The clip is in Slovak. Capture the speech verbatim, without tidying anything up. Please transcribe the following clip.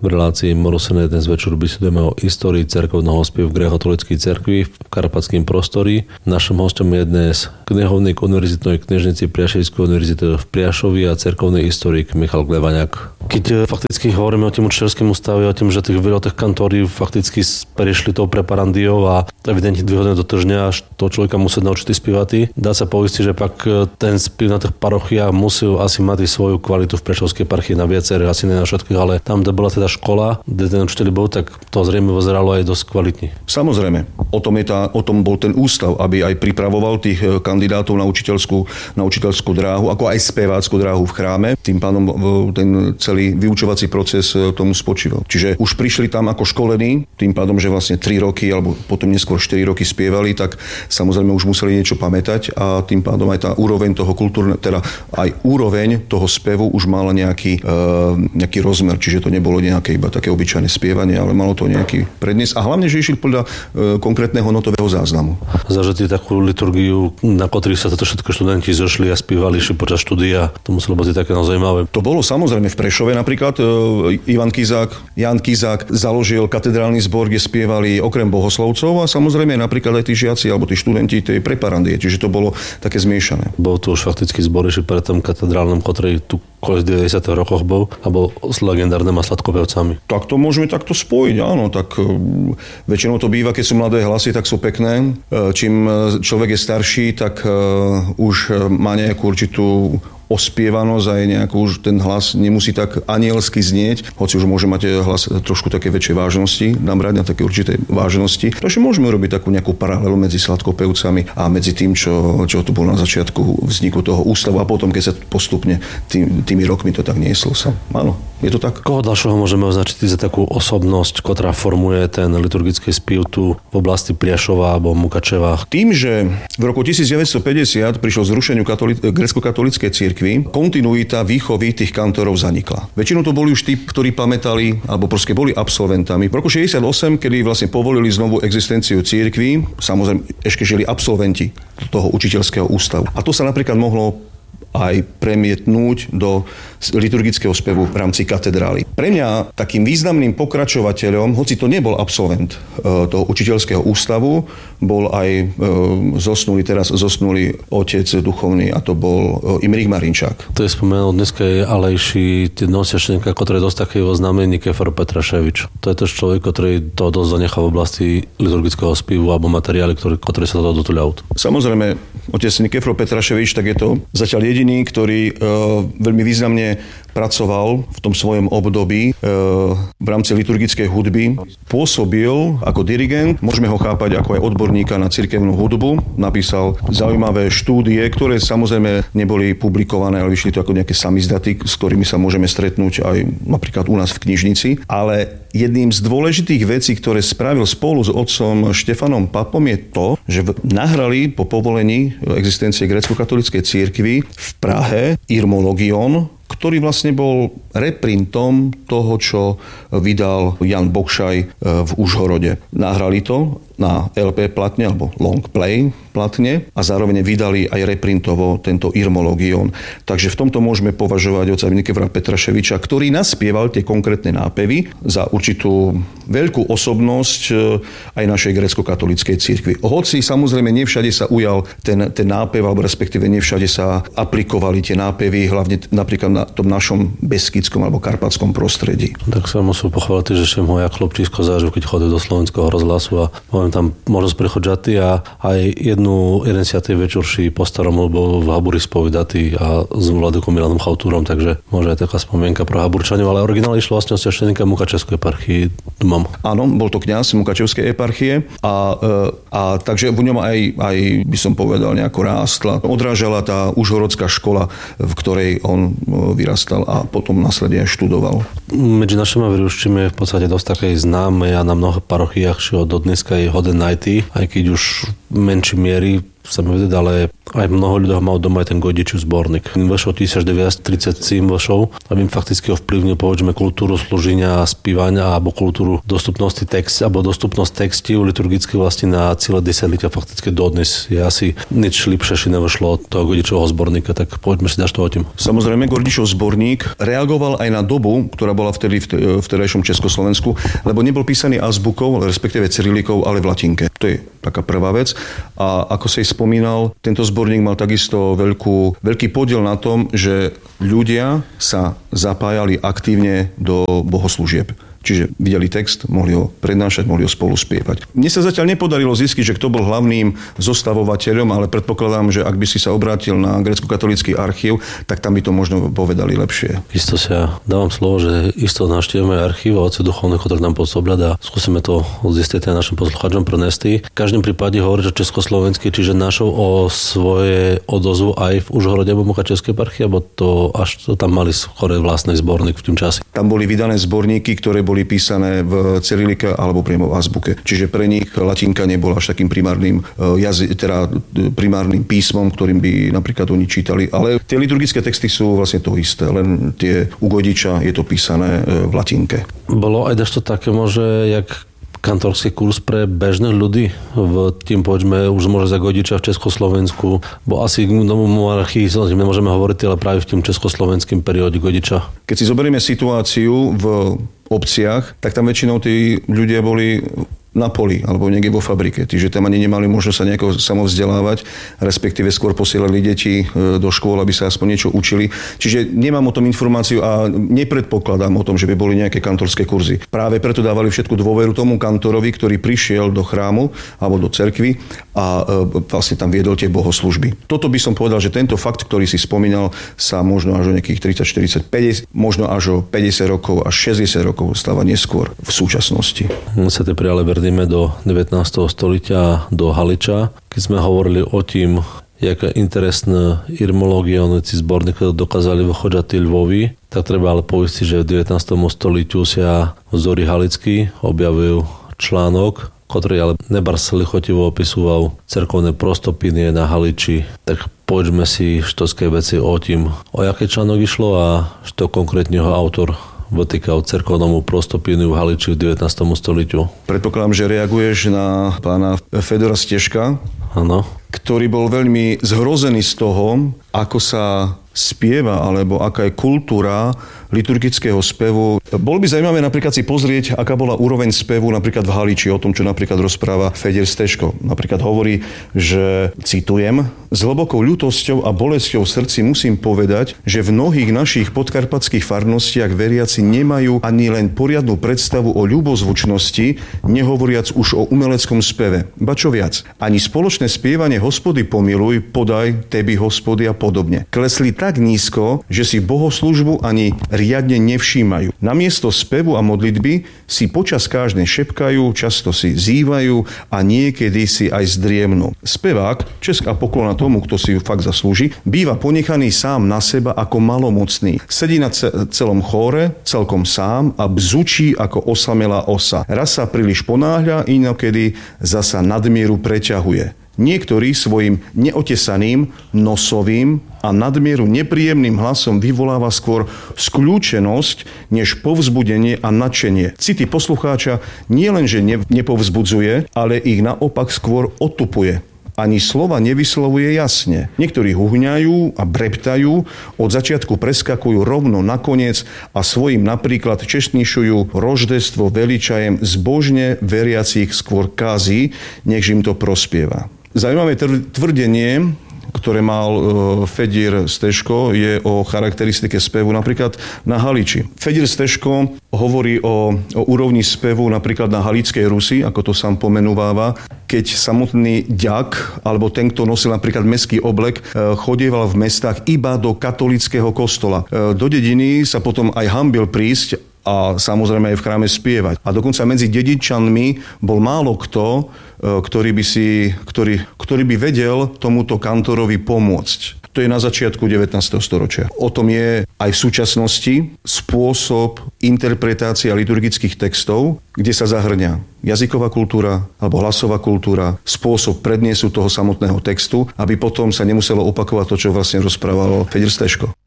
V relácii Morusené dnes večer bisudujeme o histórii cirkevného spievu v gréckokatolíckej cirkvi v karpatským prostori. Našim hostom je dnes knihovník univerzitnej knižnici Priaševskej univerzity v Priašovi a cirkevný historik Michal Glevaňák. Keď fakticky hovoríme o tým učiteľském ústave, o tým, že tých veľa tých kantóri fakticky prešli tou preparandiou a evidentne dvihodné do tržňa, až toho človeka musí naučiť spievať. Dá sa poistiť, že pak ten spiev na tých parochiách musí asi mať svoju kvalitu v Prešovskej eparchii na viacerých, asi nie na všetkých, ale tam, kde bola teda škola, kde ten učiteľ bol, tak to zrejme vyzeralo aj dosť kvalitne. Samozrejme, o tom, je tá, o tom bol ten ústav, aby aj pripravoval tých kandidátov na učiteľskú, na učiteľskú dráhu, ako aj spevácku dráhu v chráme. Tým pádom ten celý vyučovací proces tomu spočíval. Čiže už prišli tam ako školení, tým pádom, že vlastne tri roky alebo potom neskôr štyri roky spievali, tak samozrejme už museli niečo pamätať a tým pádom aj tá úroveň toho kultúrne, teda aj úroveň toho spevu už mala nejaký, e, nejaký rozmer, čiže to nebolo nejaké iba také obyčajné spievanie, ale malo to nejaký prednes a hlavne, že išli podľa e, konkrétneho notového záznamu. Zažili takú liturgiu, na ktorých sa to všetko študenti zošli a spievali počas štúdia. To muselo byť také zaujímavé. To bolo samozrejme v Prešove napríklad. E, Ivan Kizák, Jan Kizák založil katedrálny zbor, kde spievali okrem bohoslovcov a samozrejme napríklad aj tí žiaci alebo tí študenti tej preparandie, čiže to bolo také zmiešané. Bol to už fakticky zbor ešte pred tom katedrálnym, ktorý tu v deväťdesiatych rokoch bol a bol s legendárnymi sladkopevcami. Tak to môžeme takto spojiť, áno. Tak väčšinou to býva, keď sú mladé hlasy, tak sú pekné. Čím človek je starší, tak už má nejakú určitú ospievanosť aj nejakú, už ten hlas nemusí tak anielsky znieť, hoci už môže mať hlas trošku také väčšej vážnosti, nabrať na také určité vážnosti. Takže môžeme urobiť takú nejakú paralelu medzi sladkopevcami a medzi tým, čo, čo tu bolo na začiatku vzniku toho ústavu a potom, keď sa postupne tým, tými rokmi to tak nieslo sa. Áno, je to tak. Koho ďalšieho môžeme označiť za takú osobnosť, ktorá formuje ten liturgický spiev tu v oblasti Priašova alebo Mukačeva? Tým, že v roku devätnásťstopäťdesiat prišlo zrušeniu katoli- gréckokatolíckej cirkvi, kontinuita výchovy tých kantorov zanikla. Väčšinou to boli už tí, ktorí pamätali, alebo proste boli absolventami. V roku šesťdesiatosem, kedy vlastne povolili znovu existenciu cirkvi, samozrejme ešte žili absolventi toho učiteľského ústavu. A to sa napríklad mohlo aj premietnúť do liturgického spevu v rámci katedrály. Pre mňa takým významným pokračovateľom, hoci to nebol absolvent toho učiteľského ústavu, bol aj zosnulý, teraz zosnulý otec duchovný a to bol Imrich Marinčák. To je spomenul dneska je alejší nosiačníka, ktorý je dosť takého známený Nikéfor Petraševič. To je to človek, ktorý to dosť zanechal v oblasti liturgického spevu alebo materiály, ktoré, ktoré sa to dotuľajú. Samozrejme, otec Nikéfor Petraševič, tak je to zatiaľ jediný, ktorý e, veľmi významne pracoval v tom svojom období e, v rámci liturgickej hudby. Pôsobil ako dirigent, môžeme ho chápať ako aj odborníka na cirkevnú hudbu. Napísal zaujímavé štúdie, ktoré samozrejme neboli publikované, ale vyšli to ako nejaké samizdaty, s ktorými sa môžeme stretnúť aj napríklad u nás v knižnici. Ale jedným z dôležitých vecí, ktoré spravil spolu s otcom Štefanom Papom, je to, že nahrali po povolení existencie gréckokatolíckej cirkvi v Prahe Irmologion, ktorý vlastne bol reprintom toho, čo vydal Jan Bokšaj v Užhorode. Nahrali to na el pé platne alebo long play platne a zároveň vydali aj reprintovo tento Irmologion. Takže v tomto môžeme považovať otca Nikéfora Petraševiča, ktorý naspieval tie konkrétne nápevy za určitú veľkú osobnosť aj našej gréckokatolíckej cirkvi. Hoci samozrejme nevšade sa ujal ten, ten nápev, alebo respektíve nevšade sa aplikovali tie nápevy, hlavne napríklad na tom našom beskidskom alebo karpatskom prostredí. Tak sa musím pochváliť, že som ho jak chlopčísko zažil, keď chodil do slovenského rozhlasu a poviem tam možnosť prichodžatý a aj jednu, jeden siatej večerší po starom bol v Haburi spovedatý a s vladykom Milanom Chautúrom, takže môže aj taká spomienka pro Haburčanov, ale originál išlo vlastne svešteníka Mukačevskej eparchii Dumam. Áno, bol to kňaz Mukačevskej eparchie a, a takže v ňom aj, aj by som povedal nejako rástla. Odrážala tá užhorodská škola, v ktorej on vyrastal a potom následne aj študoval. Medzi našimi výučbami je v podstate dosť takej známej a na mnoho parochiách, čo do dneska je hoden najty, aj keď už v menšej miery sa mi vedieť, ale aj mnoho ľudí mal doma aj ten Gojdičov zborník. Vešol devätnásťtridsaťsedem vešol a im fakticky ovplyvnil povedzme kultúru slúženia a spívania alebo kultúru dostupnosti text alebo dostupnosť textov liturgických vlastne na celé desaťročia fakticky dodnes. Je asi nič lepšie nevešlo od toho Gojdičovho zborníka, tak poďme si daš to o tým. Samozrejme, Gojdičov zborník reagoval aj na dobu, ktorá bola vtedy v vtedajšom Československu, lebo nebol písaný azbukou, respektíve cyrilikou, ale v latinke. To je taká prvá vec. A ako sa spomínal, tento zborník mal takisto veľkú, veľký podiel na tom, že ľudia sa zapájali aktívne do bohoslúžieb. Čiže videli text, mohli ho prednášať, mohli ho spolu spievať. Mne sa zatiaľ nepodarilo zistiť, že kto bol hlavným zostavovateľom, ale predpokladám, že ak by si sa obrátil na grécko-katolícky archív, tak tam by to možno povedali lepšie. Isto sa dávam slovo, že isto navštívime archív a otci duchovných, ktorý nám podsobľad a skúsime to zistiť aj našim poslucháčom prenesti. V každom prípade hovorí, že československý, čiže našou o svoje odozvu aj v Užhorode Bomucha Českej eparchie, alebo to až to tam mali skôr vlastný zborník v tom čase. Tam boli vydané zborníky, ktoré boli písané v cyrilike alebo priamo v azbuke. Čiže pre nich latinka nebola až takým primárnym jazy, teda primárnym písmom, ktorým by napríklad oni čítali. Ale tie liturgické texty sú vlastne to isté, len tie u Gojdiča je to písané v latinke. Bolo aj dašto také môže, jak kantorský kurz pre bežných ľudí v tým, povedzme, už môže za Gojdiča v Československu, bo asi k tomu monarchii nemôžeme hovoriť, ale práve v tým československým perióde Gojdiča. Keď si zoberieme situáciu v obciach, tak tam väčšinou tí ľudia boli na poli alebo niekde vo fabrike. Čiže tam ani nemali možnosť sa nejako samovzdelávať, respektíve skôr posielali deti do škôl, aby sa aspoň niečo učili. Čiže nemám o tom informáciu a nepredpokladám o tom, že by boli nejaké kantorské kurzy. Práve preto dávali všetku dôveru tomu kantorovi, ktorý prišiel do chrámu alebo do cerkvy a vlastne tam viedol tie bohoslužby. Toto by som povedal, že tento fakt, ktorý si spomínal, sa možno až o nejakých tridsať, štyridsať, päťdesiat, možno až o päťdesiat rokov až šesťdesiat rokov stáva neskôr v súčasnosti. Sa te prijale ideme do devätnásteho stoličia, do Haliča. Keď sme hovorili o tým, jaká interesná irmológia, oni si zborníky dokázali vychodzať tí Lvovi, tak treba ale povedať, že v devätnástom stoličiu sa v Zori Halický objavil článok, ktorý ale nebars lichotivo opisoval cerkovné prostopiny na Haliči. Tak poďme si štoské veci o tým, o jaké článok išlo a što konkrétneho autor dotýkal cerkovnomu prostopínu v Haliči v devätnástom stoličiu. Predpokladám, že reaguješ na pána Fedora Stežka, áno, ktorý bol veľmi zhrozený z toho, ako sa spieva, alebo aká je kultúra liturgického spevu. Bolo by zaujímavé napríklad si pozrieť, aká bola úroveň spevu napríklad v Haliči, o tom, čo napríklad rozpráva Fedier Stežko. Napríklad hovorí, že, citujem, s hlbokou ľutosťou a bolesťou v srdci musím povedať, že v mnohých našich podkarpatských farnostiach veriaci nemajú ani len poriadnu predstavu o ľubozvučnosti, nehovoriac už o umeleckom speve. Ba čo viac, ani spoločné spievanie Hospody pomiluj, podaj, tebi Hospody a podobne. Klesli tak nízko, že si bohoslužbu ani riadne nevšímajú. Namiesto spevu a modlitby si počas každej šepkajú, často si zývajú a niekedy si aj zdriemnú. Spevák, česk a poklona tomu, kto si ju fakt zaslúži, býva ponechaný sám na seba ako malomocný. Sedí na celom chóre, celkom sám a bzučí ako osamelá osa. Raz sa príliš ponáhľa, inokedy zasa nadmieru preťahuje. Niektorý svojim neotesaným, nosovým a nadmieru nepríjemným hlasom vyvoláva skôr skľúčenosť, než povzbudenie a nadšenie. City poslucháča nielenže nepovzbudzuje, ale ich naopak skôr otupuje. Ani slova nevyslovuje jasne. Niektorí huhňajú a breptajú, od začiatku preskakujú rovno na koniec a svojim napríklad čestnejšujú roždestvo veličajem zbožne veriacich skôr kází, než im to prospieva. Zaujímavé tvrdenie, ktoré mal Fedier Stežko, je o charakteristike spevu napríklad na Haliči. Fedier Stežko hovorí o, o úrovni spevu napríklad na Halickej Rusi, ako to sám pomenúváva, keď samotný ďak, alebo ten, kto nosil napríklad mestský oblek, chodieval v mestách iba do katolického kostola. Do dediny sa potom aj hanbil prísť a samozrejme aj v chráme spievať. A dokonca medzi dedičanmi bol málo kto, ktorý by, si, ktorý, ktorý by vedel tomuto kantorovi pomôcť. to je na začiatku devätnásteho storočia. O tom je aj v súčasnosti spôsob interpretácia liturgických textov, kde sa zahrňa jazyková kultúra alebo hlasová kultúra, spôsob predniesu toho samotného textu, aby potom sa nemuselo opakovať to, čo vlastne rozprával Fedor Stežko.